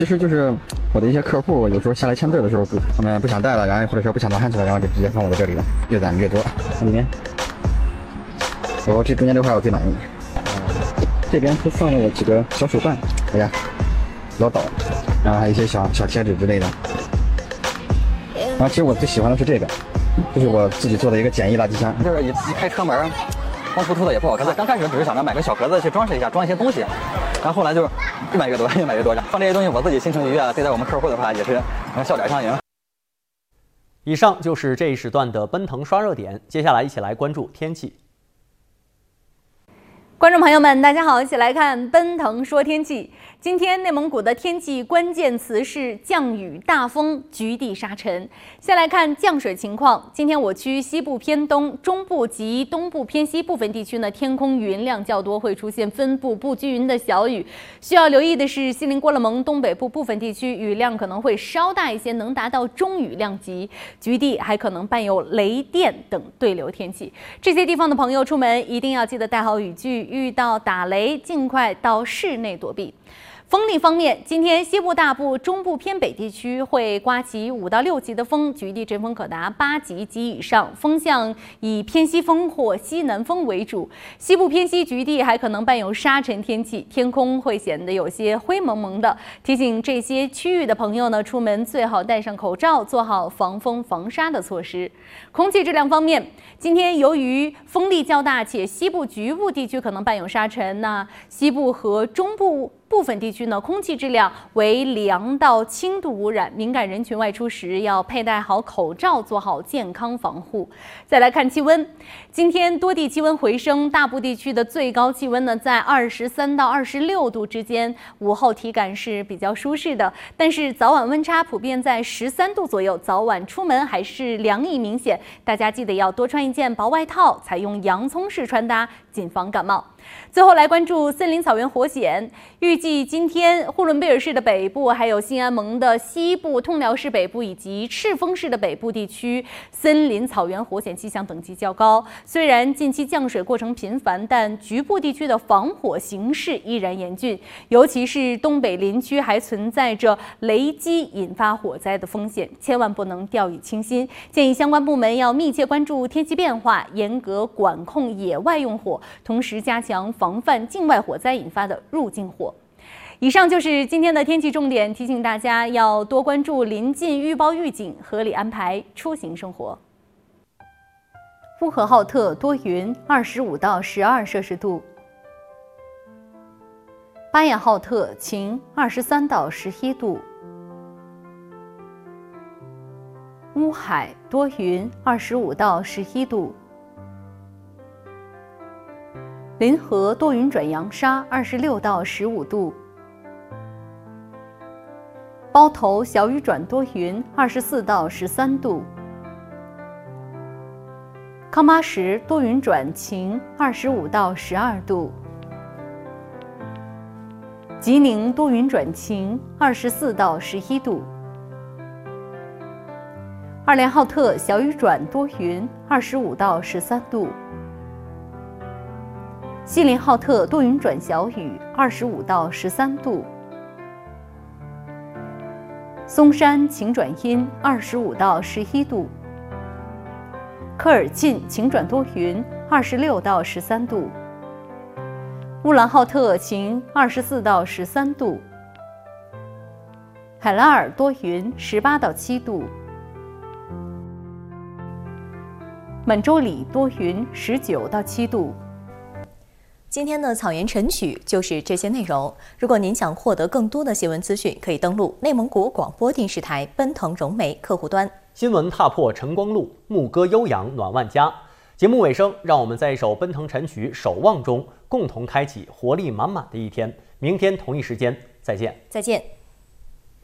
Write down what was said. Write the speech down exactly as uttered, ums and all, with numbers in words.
其实就是我的一些客户，有时候下来签字的时候，他们不想带了，然后或者说不想拿汉字了，然后就直接放我的这里了，越攒越多。看里面，我这中间这块我最满意。这边是放了我几个小手办，哎呀，老岛，然后还有一些小小贴纸之类的。然后其实我最喜欢的是这个，就是我自己做的一个简易垃圾箱，就是一一开车门，光秃秃的也不好看。刚开始只是想着买个小盒子去装饰一下，装一些东西。然后后来就越买越多，越买越多。放这些东西，我自己心情愉悦，对待我们客户的话也是能笑脸相迎。 以上就是这一时段的奔腾刷热点，接下来一起来关注天气。 观众朋友们，大家好，一起来看奔腾说天气。今天内蒙古的天气关键词是降雨、大风、局地沙尘。先来看降水情况。今天我区西部偏东、中部及东部偏西部分地区呢，天空云量较多，会出现分布不均匀的小雨。需要留意的是，锡林郭勒盟东北部部分地区雨量可能会稍大一些，能达到中雨量级，局地还可能伴有雷电等对流天气。这些地方的朋友出门一定要记得带好雨具，遇到打雷尽快到室内躲避。风力方面，今天西部大部、中部偏北地区会刮起五到六级的风，局地阵风可达八级及以上，风向以偏西风或西南风为主。西部偏西局地还可能伴有沙尘天气，天空会显得有些灰蒙蒙的。提醒这些区域的朋友呢，出门最好戴上口罩，做好防风防沙的措施。空气质量方面，今天由于风力较大，且西部局部地区可能伴有沙尘，那西部和中部部分地区呢，空气质量为良到轻度污染，敏感人群外出时要佩戴好口罩，做好健康防护。再来看气温，今天多地气温回升，大部地区的最高气温呢在二十三到二十六度之间，午后体感是比较舒适的，但是早晚温差普遍在十三度左右，早晚出门还是凉意明显，大家记得要多穿一件薄外套，采用洋葱式穿搭，谨防感冒。最后来关注森林草原火险，预计今天呼伦贝尔市的北部，还有新安盟的西部、通辽市北部以及赤峰市的北部地区，森林草原火险气象等级较高。虽然近期降水过程频繁，但局部地区的防火形势依然严峻，尤其是东北林区还存在着雷击引发火灾的风险，千万不能掉以轻心。建议相关部门要密切关注天气变化，严格管控野外用火，同时加强防范境外火灾引发的入境火。以上就是今天的天气重点，提醒大家要多关注临近预报预警，合理安排出行生活。呼和浩特多云，二十五到十二摄氏度；巴彦浩特晴，二十三到十一度；乌海多云，二十五到十一度；临河多云转扬沙，二十六到十五度；包头小雨转多云，二十四到十三度；康巴什多云转晴，二十五到十二度；吉宁多云转晴，二十四到十一度；二连浩特小雨转多云，二十五到十三度；锡林浩特多云转小雨，二十五到十三度；松山晴转阴，二十五到十一度；科尔沁晴转多云，二十六到十三度；乌兰浩特晴，二十四到十三度；海拉尔多云，十八到七度；满洲里多云，十九到七度。 今天的草原晨曲就是这些内容。如果您想获得更多的新闻资讯，可以登录内蒙古广播电视台奔腾融媒客户端。 新闻踏破晨光路，牧歌悠扬暖万家。节目尾声，让我们在一首奔腾晨曲《守望》中，共同开启活力满满的一天。明天同一时间再见。 再见。